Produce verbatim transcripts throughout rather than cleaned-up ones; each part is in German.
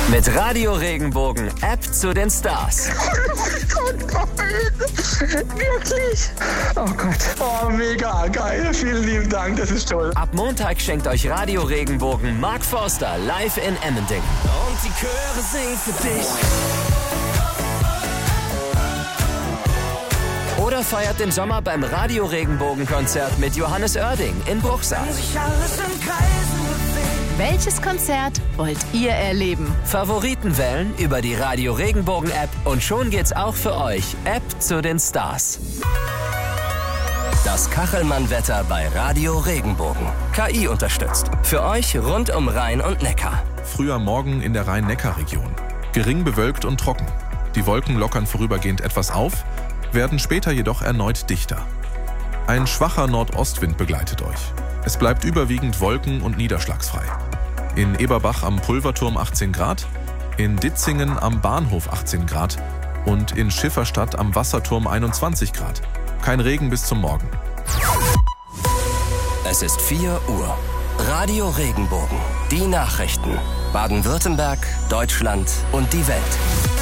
Mit Radio Regenbogen App zu den Stars. Oh Gott, nein. Wirklich? Oh Gott. Oh, mega geil. Vielen lieben Dank, das ist toll. Ab Montag schenkt euch Radio Regenbogen Mark Forster live in Emmendingen. Und die Chöre singen für dich. Oder feiert den Sommer beim Radio Regenbogen Konzert mit Johannes Oerding in Bruchsal. Wenn sich alles in Kreisen bewegt. Welches Konzert wollt ihr erleben? Favoriten wählen über die Radio Regenbogen App und schon geht's auch für euch. App zu den Stars. Das Kachelmann-Wetter bei Radio Regenbogen. K I unterstützt. Für euch rund um Rhein und Neckar. Früher Morgen in der Rhein-Neckar-Region. Gering bewölkt und trocken. Die Wolken lockern vorübergehend etwas auf, werden später jedoch erneut dichter. Ein schwacher Nordostwind begleitet euch. Es bleibt überwiegend wolken- und niederschlagsfrei. In Eberbach am Pulverturm achtzehn Grad, in Ditzingen am Bahnhof achtzehn Grad und in Schifferstadt am Wasserturm einundzwanzig Grad. Kein Regen bis zum Morgen. Es ist vier Uhr. Radio Regenbogen. Die Nachrichten. Baden-Württemberg, Deutschland und die Welt.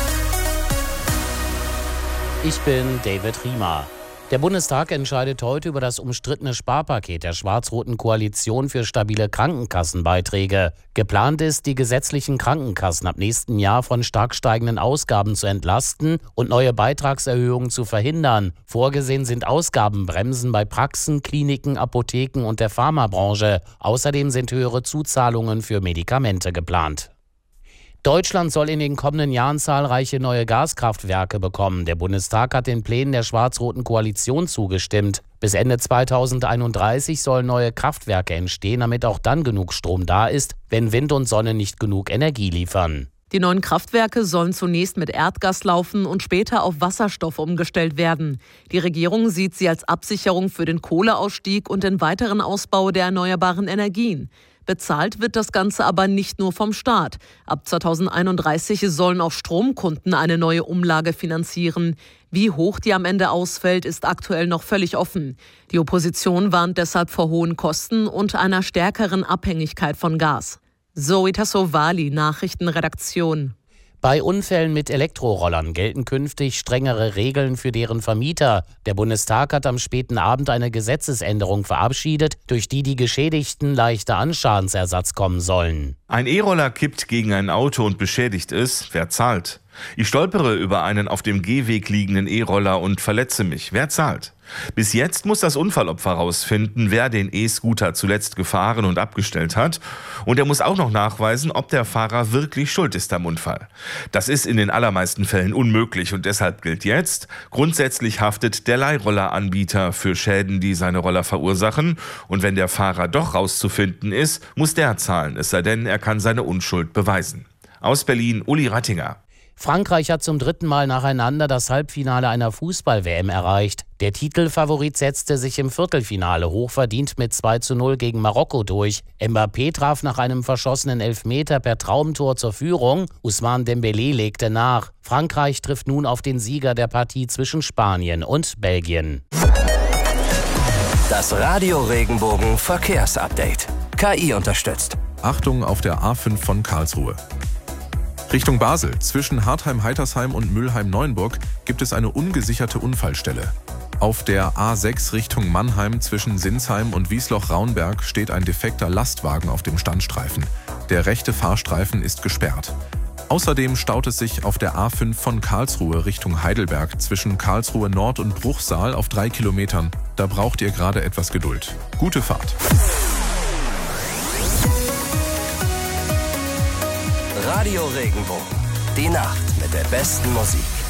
Ich bin David Riemer. Der Bundestag entscheidet heute über das umstrittene Sparpaket der schwarz-roten Koalition für stabile Krankenkassenbeiträge. Geplant ist, die gesetzlichen Krankenkassen ab nächsten Jahr von stark steigenden Ausgaben zu entlasten und neue Beitragserhöhungen zu verhindern. Vorgesehen sind Ausgabenbremsen bei Praxen, Kliniken, Apotheken und der Pharmabranche. Außerdem sind höhere Zuzahlungen für Medikamente geplant. Deutschland soll in den kommenden Jahren zahlreiche neue Gaskraftwerke bekommen. Der Bundestag hat den Plänen der schwarz-roten Koalition zugestimmt. Bis Ende zweitausendeinunddreißig sollen neue Kraftwerke entstehen, damit auch dann genug Strom da ist, wenn Wind und Sonne nicht genug Energie liefern. Die neuen Kraftwerke sollen zunächst mit Erdgas laufen und später auf Wasserstoff umgestellt werden. Die Regierung sieht sie als Absicherung für den Kohleausstieg und den weiteren Ausbau der erneuerbaren Energien. Bezahlt wird das Ganze aber nicht nur vom Staat. Ab zweitausendeinunddreißig sollen auch Stromkunden eine neue Umlage finanzieren. Wie hoch die am Ende ausfällt, ist aktuell noch völlig offen. Die Opposition warnt deshalb vor hohen Kosten und einer stärkeren Abhängigkeit von Gas. Zoe Tassovali, Nachrichtenredaktion. Bei Unfällen mit Elektrorollern gelten künftig strengere Regeln für deren Vermieter. Der Bundestag hat am späten Abend eine Gesetzesänderung verabschiedet, durch die die Geschädigten leichter an Schadensersatz kommen sollen. Ein E-Roller kippt gegen ein Auto und beschädigt es. Wer zahlt? Ich stolpere über einen auf dem Gehweg liegenden E-Roller und verletze mich. Wer zahlt? Bis jetzt muss das Unfallopfer herausfinden, wer den E-Scooter zuletzt gefahren und abgestellt hat. Und er muss auch noch nachweisen, ob der Fahrer wirklich schuld ist am Unfall. Das ist in den allermeisten Fällen unmöglich und deshalb gilt jetzt, grundsätzlich haftet der Leihrolleranbieter für Schäden, die seine Roller verursachen. Und wenn der Fahrer doch rauszufinden ist, muss der zahlen, es sei denn, er kann seine Unschuld beweisen. Aus Berlin, Uli Rattinger. Frankreich hat zum dritten Mal nacheinander das Halbfinale einer Fußball-W M erreicht. Der Titelfavorit setzte sich im Viertelfinale hochverdient mit zwei zu null gegen Marokko durch. Mbappé traf nach einem verschossenen Elfmeter per Traumtor zur Führung. Ousmane Dembélé legte nach. Frankreich trifft nun auf den Sieger der Partie zwischen Spanien und Belgien. Das Radio Regenbogen Verkehrsupdate. K I unterstützt. Achtung auf der A fünf von Karlsruhe. Richtung Basel, zwischen Hartheim-Heitersheim und Mülheim-Neuenburg, gibt es eine ungesicherte Unfallstelle. Auf der A sechs Richtung Mannheim zwischen Sinsheim und Wiesloch-Raunberg steht ein defekter Lastwagen auf dem Standstreifen. Der rechte Fahrstreifen ist gesperrt. Außerdem staut es sich auf der A fünf von Karlsruhe Richtung Heidelberg zwischen Karlsruhe Nord und Bruchsal auf drei Kilometern. Da braucht ihr gerade etwas Geduld. Gute Fahrt. Radio Regenbogen. Die Nacht mit der besten Musik.